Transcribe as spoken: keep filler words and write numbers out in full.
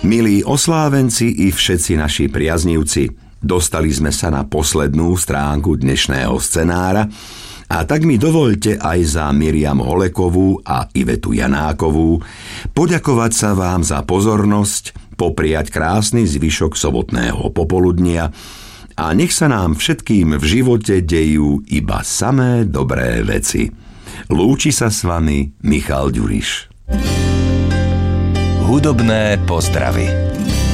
Milí oslávenci i všetci naši priaznivci, dostali sme sa na poslednú stránku dnešného scenára a tak mi dovoľte aj za Miriam Holekovú a Ivetu Janákovú poďakovať sa vám za pozornosť, popriať krásny zvyšok sobotného popoludnia a nech sa nám všetkým v živote dejú iba samé dobré veci. Lúči sa s vami Michal Ďuriš. Hudobné pozdravy.